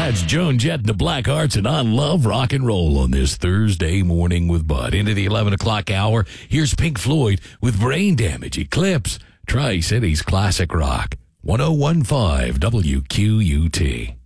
It's Joan Jett and the Black Hearts, and I love rock and roll on this Thursday morning with Bud. Into the 11 o'clock hour, here's Pink Floyd with Brain Damage Eclipse, Tri-Cities Classic Rock, 101.5 WQUT.